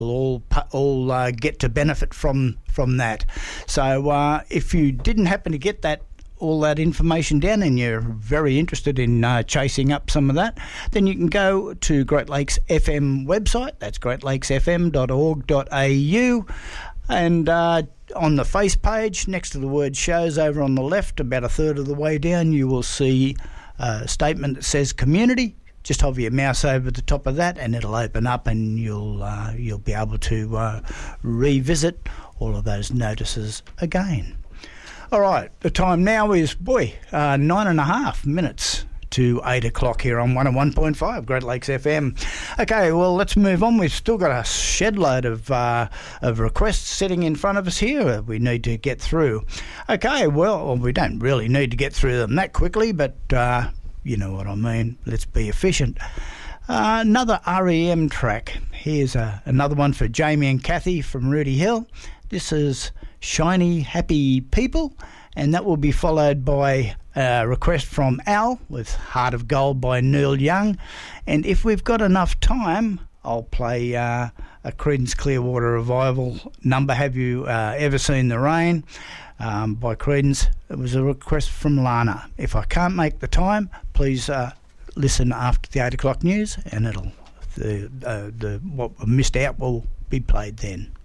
all get to benefit from that. So if you didn't happen to get all that information down and you're very interested in chasing up some of that, then you can go to Great Lakes FM website. That's greatlakesfm.org.au, and on the face page next to the word shows over on the left, about a third of the way down, you will see a statement that says community. Just hover your mouse over the top of that and it'll open up, and you'll be able to revisit all of those notices again. All right, the time now is, 9.5 minutes to 8 o'clock here on 101.5 Great Lakes FM. Okay, well, let's move on. We've still got a shed load of requests sitting in front of us here we need to get through. Okay, well, we don't really need to get through them that quickly, but you know what I mean. Let's be efficient. Another REM track. Here's another one for Jamie and Kathy from Rooty Hill. This is Shiny Happy People, and that will be followed by a request from Al with Heart of Gold by Neil Young. And if we've got enough time, I'll play a Creedence Clearwater Revival number, Have You Ever Seen the Rain, by Creedence. It was a request from Lana. If I can't make the time, please listen after the 8 o'clock news, and what we missed out will be played then.